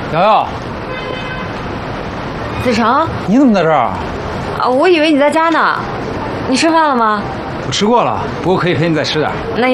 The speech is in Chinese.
瑶瑶， 子成， 你怎么在这儿？ 啊，我以为你在家呢。你吃饭了吗？ 我吃过了，不过可以陪你再吃点。 那。